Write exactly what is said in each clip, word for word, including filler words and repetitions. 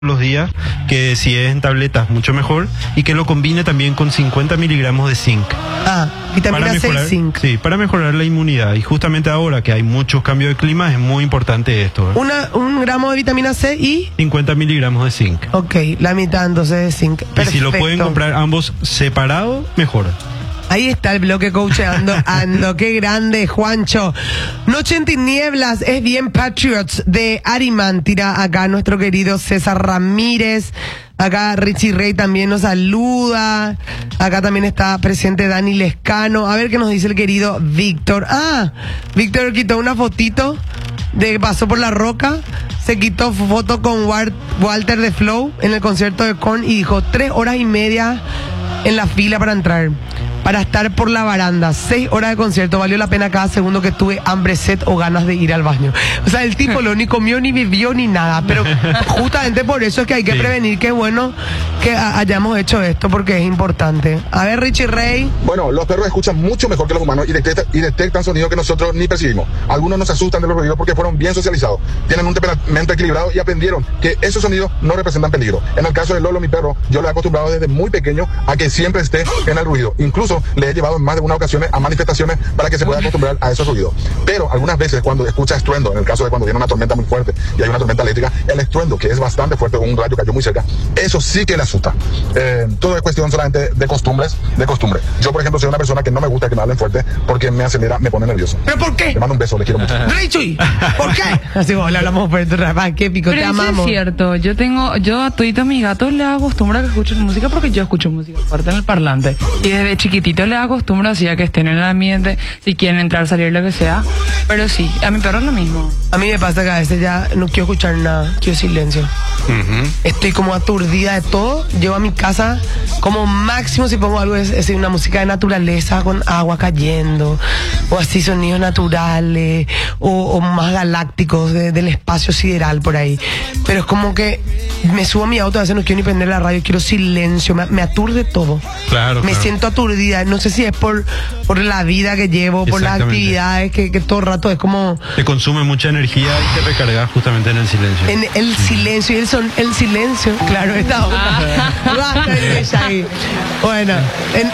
los días, que si es en tabletas mucho mejor, y que lo combine también con cincuenta miligramos de zinc. Ah, vitamina Para C mejorar, y zinc. Sí, para mejorar la inmunidad. Y justamente ahora que hay muchos cambios de clima es muy importante esto, ¿eh? Una, un gramo de vitamina C y... cincuenta miligramos de zinc. Ok, la mitad entonces de zinc. Perfecto. Y si lo pueden comprar ambos separados, mejor. Ahí está el bloque coacheando, ando, qué grande, Juancho. Noche en tinieblas, es bien Patriots de Ariman, tira acá nuestro querido César Ramírez. Acá Richie Rey también nos saluda. Acá también está presente Dani Lescano. A ver qué nos dice el querido Víctor. Ah, Víctor quitó una fotito de pasó por la roca. Se quitó foto con Walter de Flow en el concierto de Korn y dijo tres horas y media en la fila para entrar, para estar por la baranda, seis horas de concierto, valió la pena cada segundo que tuve hambre, sed o ganas de ir al baño. O sea, el tipo lo ni comió, ni vivió, ni nada, pero justamente por eso es que hay que sí. prevenir, que es bueno que hayamos hecho esto, porque es importante. A ver, Richie Rey. Bueno, los perros escuchan mucho mejor que los humanos y detectan, y detectan sonidos que nosotros ni percibimos. Algunos nos asustan de los ruidos porque fueron bien socializados, tienen un temperamento equilibrado y aprendieron que esos sonidos no representan peligro. En el caso de Lolo, mi perro, yo lo he acostumbrado desde muy pequeño a que siempre esté en el ruido. Incluso le he llevado en más de una ocasión a manifestaciones para que se pueda acostumbrar a esos ruidos. Pero algunas veces cuando escucha estruendo, en el caso de cuando viene una tormenta muy fuerte y hay una tormenta eléctrica, el estruendo, que es bastante fuerte, un rayo cayó muy cerca, eso sí que le asusta. Eh, todo es cuestión solamente de costumbres, de costumbre. Yo, por ejemplo, soy una persona que no me gusta que me hablen fuerte porque me acelera, me pone nervioso. ¿Pero por qué? Le mando un beso, le quiero mucho. Richie, ¿por qué? Así como le hablamos fuerte, rapaz, qué pico, pero te eso amamos. Es cierto, yo tengo, yo a todito a mis gatos les acostumbro a que escuchen música porque yo escucho música fuerte en el parlante. Y desde chiquitito les acostumbro así a que estén en el ambiente, si quieren entrar, salir, lo que sea. Pero sí, a mi perro es lo mismo. A mí me pasa que a veces ya no quiero escuchar nada, quiero silencio. Uh-huh. Estoy como aturdida de todo. Llego a mi casa, como máximo si pongo algo, es, es una música de naturaleza con agua cayendo, o así sonidos naturales, o, o más galácticos de, del espacio sideral por ahí. Pero es como que me subo a mi auto, a veces no quiero ni prender la radio, quiero silencio, me, me aturde todo. Claro, me claro. siento aturdida, no sé si es por, por la vida que llevo, por las actividades que, que todo el rato es como... Te consume mucha energía y te recargas justamente en el silencio. En el silencio, y el, son, el silencio, claro, esta onda. Basta de ella ahí. Bueno, en,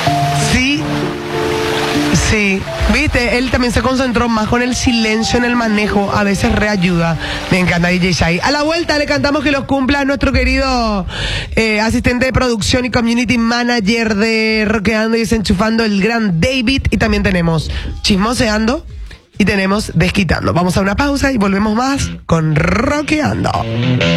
sí, sí, viste, él también se concentró más con el silencio en el manejo, a veces reayuda. Me encanta D J Shai. A la vuelta le cantamos que los cumpla nuestro querido eh, asistente de producción y community manager de Rockeando y Desenchufando, el gran David, y también tenemos Chismoseando y tenemos Desquitando. Vamos a una pausa y volvemos más con Rockeando.